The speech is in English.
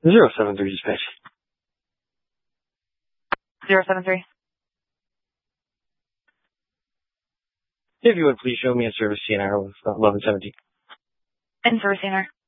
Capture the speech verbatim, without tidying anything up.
Zero seven three dispatch. Zero seven three. If you would please show me a service C N R with eleven seventeen. In service C N R.